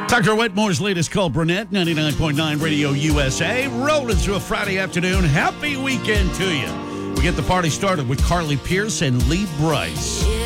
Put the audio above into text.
Dr. Wetmore's latest call, Brunette, 99.9 Radio USA. Rolling through a Friday afternoon. Happy weekend to you. We get the party started with Carly Pierce and Lee Brice.